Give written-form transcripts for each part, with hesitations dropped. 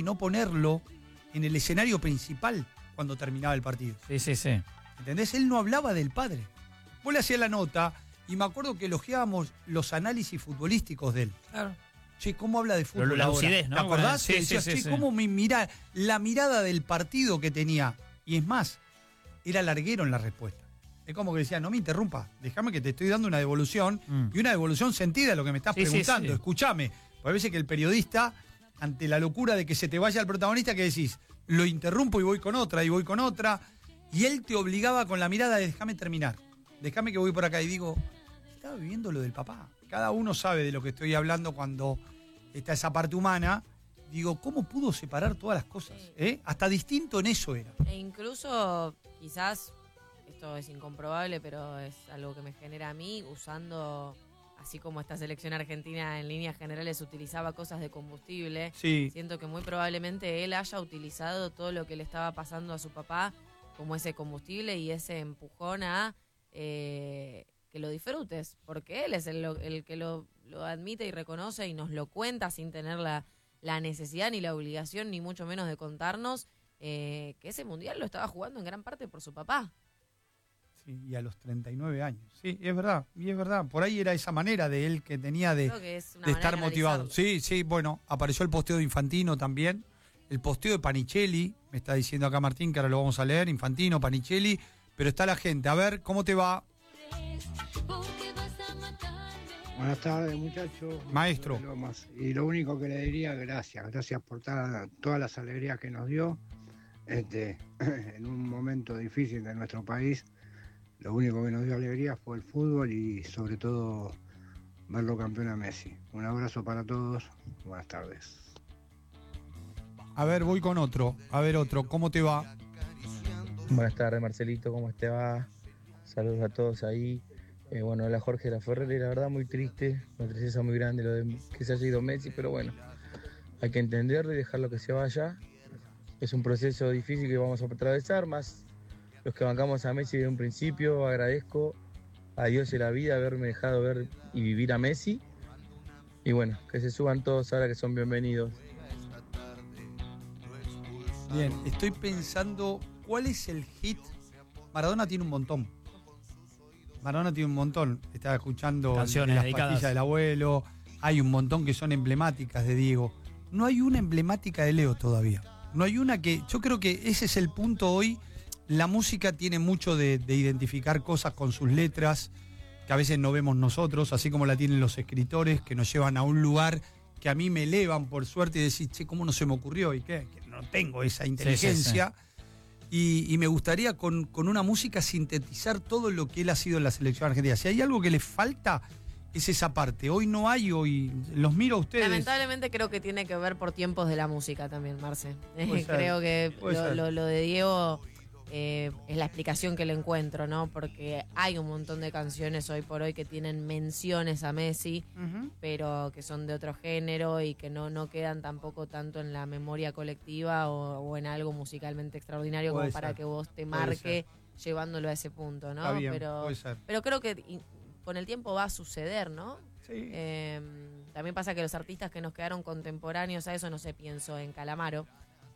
y no ponerlo en el escenario principal cuando terminaba el partido. Sí. ¿Entendés? Él no hablaba del padre. Vos le hacías la nota y me acuerdo que elogiábamos los análisis futbolísticos de él. Claro. Che, ¿cómo habla de fútbol La ahora? lucidez, ¿no? ¿Te acordás? Sí, Decías, che, ¿cómo la mirada del partido que tenía? Y es más, era larguero en la respuesta. Es como que decía, no me interrumpa, déjame que te estoy dando una devolución y una devolución sentida a lo que me estás preguntando. Sí. Escúchame. Porque a veces que el periodista, ante la locura de que se te vaya el protagonista, que decís, lo interrumpo y voy con otra, y él te obligaba con la mirada de déjame terminar, déjame que voy por acá. Y digo, estaba viviendo lo del papá. Cada uno sabe de lo que estoy hablando cuando está esa parte humana. Digo, ¿cómo pudo separar todas las cosas? Hasta distinto en eso era. E incluso, quizás, esto es incomprobable, pero es algo que me genera a mí, usando, así como esta selección argentina en líneas generales utilizaba cosas de combustible, Sí. siento que muy probablemente él haya utilizado todo lo que le estaba pasando a su papá como ese combustible y ese empujón a que lo disfrutes, porque él es el que lo admite y reconoce y nos lo cuenta sin tener la necesidad ni la obligación, ni mucho menos de contarnos que ese mundial lo estaba jugando en gran parte por su papá. Sí, y a los 39 años. Sí, es verdad, y es verdad. Por ahí era esa manera de él que tenía de estar motivado. Sí, bueno, apareció el posteo de Infantino también. El posteo de Panichelli, me está diciendo acá Martín, que ahora lo vamos a leer, Infantino, Panichelli, pero está la gente. A ver, ¿cómo te va? Buenas tardes, muchachos. Maestro. Y lo único que le diría, gracias por todas las alegrías que nos dio en un momento difícil de nuestro país. Lo único que nos dio alegría fue el fútbol y sobre todo verlo campeón a Messi. Un abrazo para todos, buenas tardes. A ver, voy con otro. A ver, otro, ¿cómo te va? Buenas tardes, Marcelito, ¿cómo te va? Saludos a todos ahí. Bueno, hola Jorge de la Ferrer, la verdad muy triste, una tristeza muy grande lo de que se haya ido Messi, pero bueno, hay que entenderlo y dejarlo que se vaya. Es un proceso difícil que vamos a atravesar, más los que bancamos a Messi desde un principio. Agradezco a Dios y la vida haberme dejado ver y vivir a Messi. Y bueno, que se suban todos ahora que son bienvenidos. Bien, estoy pensando, ¿cuál es el hit? Maradona tiene un montón. Estaba escuchando canciones las dedicadas. pastillas del abuelo. Hay un montón que son emblemáticas de Diego. No hay una emblemática de Leo todavía. No hay una que... Yo creo que ese es el punto hoy. La música tiene mucho de identificar cosas con sus letras, que a veces no vemos nosotros, así como la tienen los escritores, que nos llevan a un lugar que a mí me elevan por suerte y decir, che, ¿cómo no se me ocurrió? ¿Y qué? Que no tengo esa inteligencia. Sí. Y me gustaría con una música sintetizar todo lo que él ha sido en la selección argentina. Si hay algo que le falta, es esa parte. Hoy no hay, hoy los miro a ustedes. Lamentablemente creo que tiene que ver por tiempos de la música también, Marce. Creo que lo de Diego es la explicación que le encuentro, ¿no? Porque hay un montón de canciones hoy por hoy que tienen menciones a Messi, pero que son de otro género y que no quedan tampoco tanto en la memoria colectiva o en algo musicalmente extraordinario como para que vos te marque llevándolo a ese punto, ¿no? Está bien, pero creo que con el tiempo va a suceder, ¿no? Sí. También pasa que los artistas que nos quedaron contemporáneos a eso, no sé, pienso en Calamaro,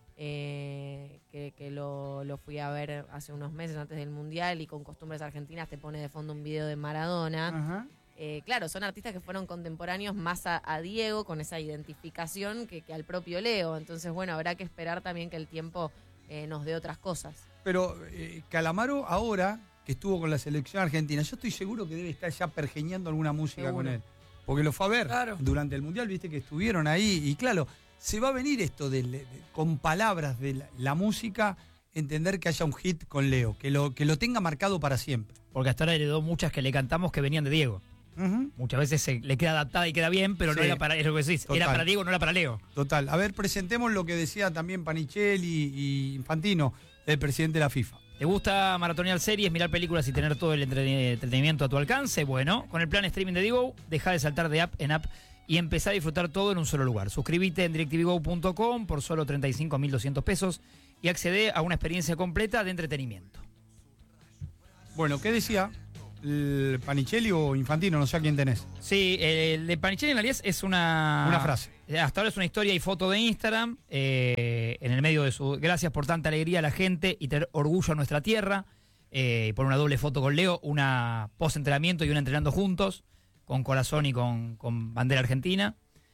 que lo fui a ver hace unos meses antes del Mundial y con Costumbres Argentinas te pone de fondo un video de Maradona. Claro, son artistas que fueron contemporáneos más a Diego, con esa identificación que al propio Leo. Entonces, bueno, habrá que esperar también que el tiempo nos dé otras cosas. Pero Calamaro ahora, que estuvo con la selección argentina, yo estoy seguro que debe estar ya pergeñando alguna música con él. Porque lo fue a ver durante el Mundial, viste que estuvieron ahí. Y claro, se va a venir esto con palabras de la música, entender que haya un hit con Leo, que lo tenga marcado para siempre. Porque hasta ahora heredó muchas que le cantamos que venían de Diego. Muchas veces le queda adaptada y queda bien, pero no era para, es lo que decís, era para Diego, no era para Leo. Total. A ver, presentemos lo que decía también Panichelli y Infantino, el presidente de la FIFA. ¿Te gusta maratonear series, mirar películas y tener todo el entretenimiento a tu alcance? Bueno, con el plan streaming de Digo, deja de saltar de app en app y empezá a disfrutar todo en un solo lugar. Suscríbete en DirecTVGo.com por solo 35.200 pesos y accede a una experiencia completa de entretenimiento. Bueno, ¿qué decía? ¿El Panichelli o Infantino? No sé a quién tenés. Sí, el de Panichelli en realidad es una frase. Hasta ahora es una historia y foto de Instagram, en el medio de su... Gracias por tanta alegría a la gente y tener orgullo a nuestra tierra. Y por una doble foto con Leo, una post-entrenamiento y una entrenando juntos, con corazón y con bandera argentina.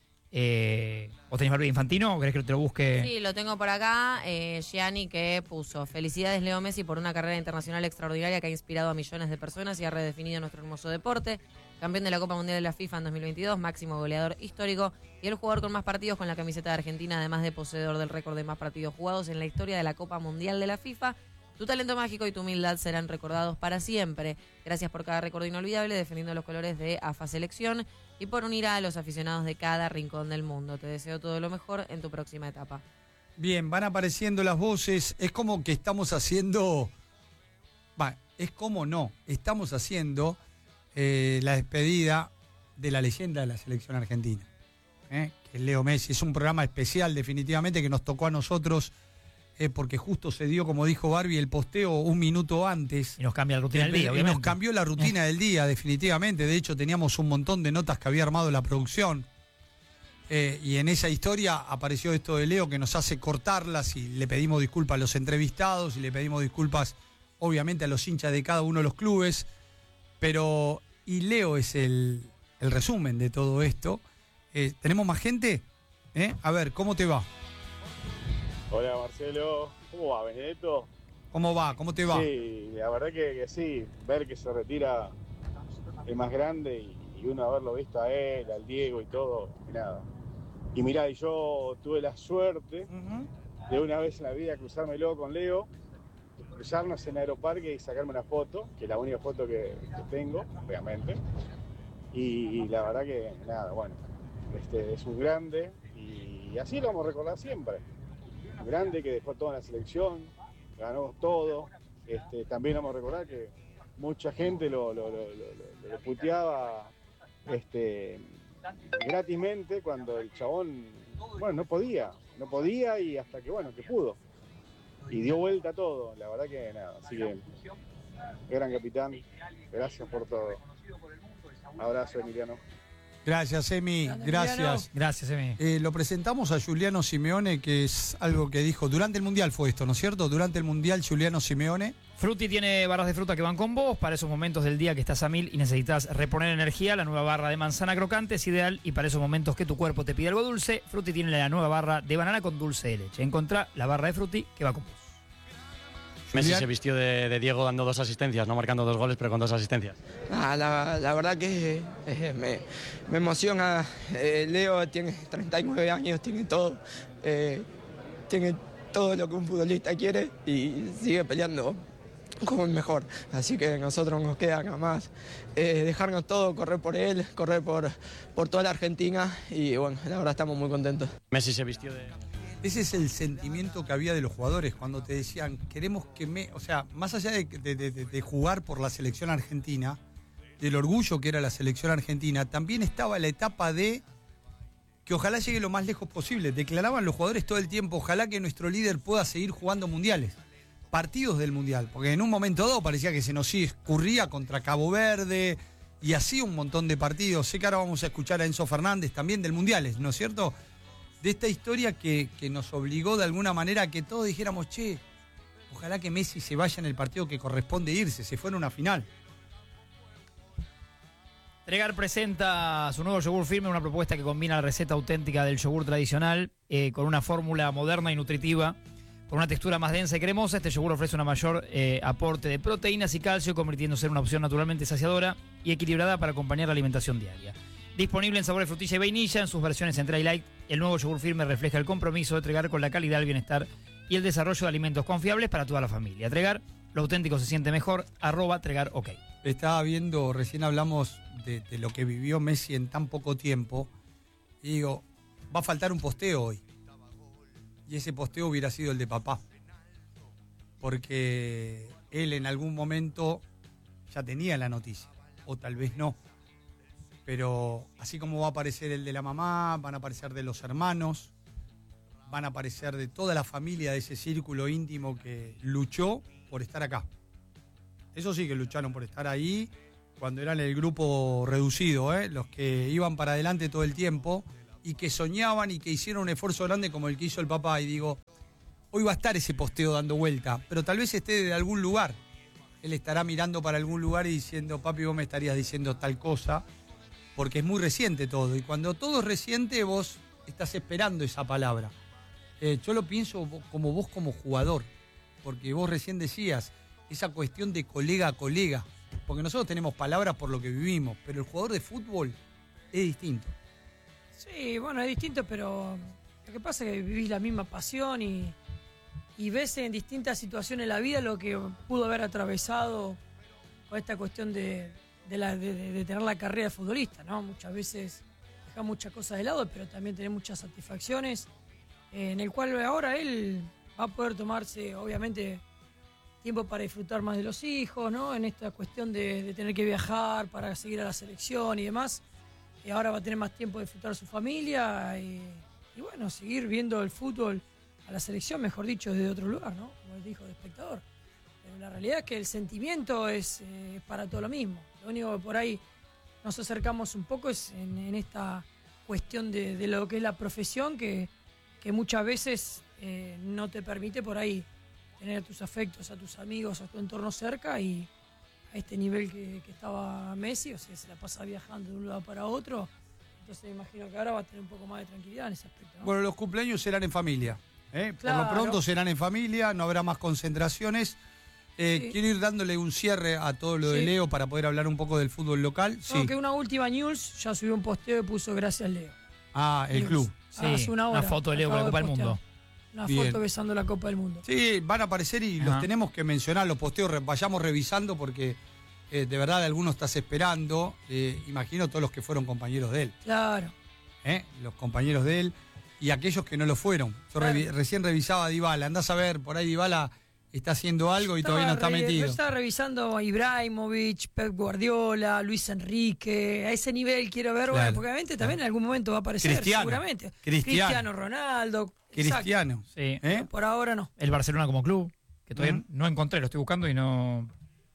¿Vos tenés Barbie Infantino o querés que te lo busque? Sí, lo tengo por acá. Gianni, que puso: felicidades Leo Messi por una carrera internacional extraordinaria que ha inspirado a millones de personas y ha redefinido nuestro hermoso deporte. Campeón de la Copa Mundial de la FIFA en 2022, máximo goleador histórico y el jugador con más partidos con la camiseta de Argentina, además de poseedor del récord de más partidos jugados en la historia de la Copa Mundial de la FIFA. Tu talento mágico y tu humildad serán recordados para siempre. Gracias por cada recuerdo inolvidable, defendiendo los colores de AFA Selección y por unir a los aficionados de cada rincón del mundo. Te deseo todo lo mejor en tu próxima etapa. Bien, van apareciendo las voces. Es como que estamos haciendo... es como no. Estamos haciendo la despedida de la leyenda de la selección argentina, que es Leo Messi. Es un programa especial, definitivamente, que nos tocó a nosotros... porque justo se dio, como dijo Barbie, el posteo un minuto antes. Y nos cambia la rutina del día, obviamente. Y nos cambió la rutina del día, definitivamente. De hecho, teníamos un montón de notas que había armado la producción. Y en esa historia apareció esto de Leo, que nos hace cortarlas, y le pedimos disculpas a los entrevistados y le pedimos disculpas, obviamente, a los hinchas de cada uno de los clubes. Y Leo es el resumen de todo esto. ¿Tenemos más gente? A ver, ¿cómo te va? Hola Marcelo, ¿cómo va Benedetto? ¿Cómo va? ¿Cómo te va? Sí, la verdad que sí, ver que se retira el más grande y uno haberlo visto a él, al Diego y todo, y nada. Y mirá, yo tuve la suerte de una vez en la vida cruzármelo con Leo, cruzarnos en Aeroparque y sacarme una foto, que es la única foto que tengo, obviamente. Y la verdad que nada, bueno, es un grande y así lo vamos a recordar siempre. Grande que dejó todo en la selección, ganó todo. También vamos a recordar que mucha gente lo puteaba gratismente cuando el chabón, no podía y hasta que pudo. Y dio vuelta a todo, la verdad que nada. Así que, gran capitán, gracias por todo. Abrazo, Emiliano. Gracias, Emi, gracias. Gracias, Emi. Lo presentamos a Giuliano Simeone, que es algo que dijo durante el Mundial, fue esto, ¿no es cierto? Durante el Mundial, Giuliano Simeone. Frutti tiene barras de fruta que van con vos para esos momentos del día que estás a 1000 y necesitas reponer energía. La nueva barra de manzana crocante es ideal y para esos momentos que tu cuerpo te pide algo dulce, Frutti tiene la nueva barra de banana con dulce de leche. Encontrá la barra de Frutti que va con vos. Messi se vistió de Diego dando 2 asistencias, no marcando 2 goles, pero con 2 asistencias. La verdad que me emociona. Leo tiene 39 años, tiene todo lo que un futbolista quiere y sigue peleando como el mejor. Así que a nosotros nos queda nada más dejarnos todo, correr por él, correr por toda la Argentina y bueno, la verdad estamos muy contentos. Messi se vistió de... Ese es el sentimiento que había de los jugadores cuando te decían, queremos que o sea, más allá de jugar por la selección argentina, del orgullo que era la selección argentina, también estaba la etapa de que ojalá llegue lo más lejos posible. Declaraban los jugadores todo el tiempo, ojalá que nuestro líder pueda seguir jugando mundiales, partidos del mundial, porque en un momento dado parecía que se nos escurría contra Cabo Verde y así un montón de partidos. Sé que ahora vamos a escuchar a Enzo Fernández también del mundiales, ¿no es cierto? De esta historia que nos obligó de alguna manera a que todos dijéramos, che, ojalá que Messi se vaya en el partido que corresponde irse, se fuera a una final. Tregar presenta su nuevo yogur firme, una propuesta que combina la receta auténtica del yogur tradicional con una fórmula moderna y nutritiva, con una textura más densa y cremosa. Este yogur ofrece una mayor aporte de proteínas y calcio, convirtiéndose en una opción naturalmente saciadora y equilibrada para acompañar la alimentación diaria. Disponible en sabores frutilla y vainilla en sus versiones Entra y Light, el nuevo yogur firme refleja el compromiso de Tregar con la calidad, el bienestar y el desarrollo de alimentos confiables para toda la familia. Tregar, lo auténtico se siente mejor, @TregarOK. Estaba viendo, recién hablamos de lo que vivió Messi en tan poco tiempo, y digo, va a faltar un posteo hoy. Y ese posteo hubiera sido el de papá. Porque él en algún momento ya tenía la noticia, o tal vez no. Pero así como va a aparecer el de la mamá, van a aparecer de los hermanos, van a aparecer de toda la familia de ese círculo íntimo que luchó por estar acá. Eso sí que lucharon por estar ahí cuando eran el grupo reducido, los que iban para adelante todo el tiempo, y que soñaban y que hicieron un esfuerzo grande como el que hizo el papá. Y digo, hoy va a estar ese posteo dando vuelta, pero tal vez esté de algún lugar. Él estará mirando para algún lugar y diciendo, papi, vos me estarías diciendo tal cosa, porque es muy reciente todo. Y cuando todo es reciente, vos estás esperando esa palabra. Yo lo pienso como vos como jugador, porque vos recién decías, esa cuestión de colega a colega, porque nosotros tenemos palabras por lo que vivimos, pero el jugador de fútbol es distinto. Sí, bueno, es distinto, pero lo que pasa es que vivís la misma pasión y ves en distintas situaciones de la vida lo que pudo haber atravesado con esta cuestión de tener la carrera de futbolista, ¿no? Muchas veces deja muchas cosas de lado, pero también tiene muchas satisfacciones, en el cual ahora él va a poder tomarse, obviamente, tiempo para disfrutar más de los hijos, ¿no? En esta cuestión de tener que viajar para seguir a la selección y demás. Y ahora va a tener más tiempo de disfrutar su familia y bueno, seguir viendo el fútbol a la selección, mejor dicho, desde otro lugar, ¿no? Como él dijo, de espectador. Pero la realidad es que el sentimiento es para todo lo mismo. Lo único que por ahí nos acercamos un poco es en esta cuestión de lo que es la profesión, que muchas veces no te permite por ahí tener a tus afectos, a tus amigos, a tu entorno cerca, y a este nivel que estaba Messi, o sea, se la pasa viajando de un lado para otro. Entonces me imagino que ahora va a tener un poco más de tranquilidad en ese aspecto, ¿no? Bueno, los cumpleaños serán en familia. Claro. Por lo pronto serán en familia, no habrá más concentraciones. Sí. Quiero ir dándole un cierre a todo lo de Sí. Leo para poder hablar un poco del fútbol local. No, Sí. que una última news, ya subió un posteo y puso gracias Leo. Ah, el News. club. Sí, Hace una hora. foto de Leo con la acabo Copa del postear. Mundo. Una Bien. foto besando la Copa del Mundo. Sí, van a aparecer y los Ajá. tenemos que mencionar, los posteos, vayamos revisando porque de verdad de algunos estás esperando. Imagino todos los que fueron compañeros de él. Claro. Los compañeros de él y aquellos que no lo fueron. Yo Claro. recién revisaba a Dybala, andás a ver, por ahí Dybala está haciendo algo y todavía no está Yo metido. estaba revisando a Ibrahimovic, Pep Guardiola, Luis Enrique, a ese nivel quiero ver, Claro, bueno, porque obviamente también en algún momento va a aparecer, Cristiano. seguramente. Cristiano. Ronaldo. Cristiano. Sí. Exacto. Por ahora no. El Barcelona como club, que todavía no encontré, lo estoy buscando y no...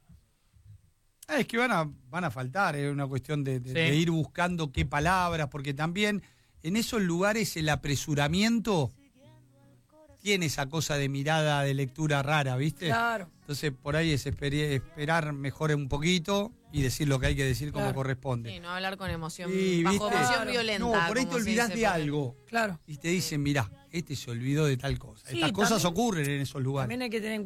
Es que van a faltar, es una cuestión de Sí. ir buscando qué palabras, porque también en esos lugares el apresuramiento tiene esa cosa de mirada, de lectura rara, ¿viste? Claro. Entonces por ahí es esperar mejor un poquito y decir lo que hay que decir como Claro. corresponde. Sí, no hablar con emoción, Sí, bajo ¿viste? emoción Claro. violenta. No, por ahí te como se olvidás dice de por ahí. algo Claro. y te dicen, mirá, este se olvidó de tal cosa. Sí, Estas cosas también- ocurren en esos lugares. También hay que tener en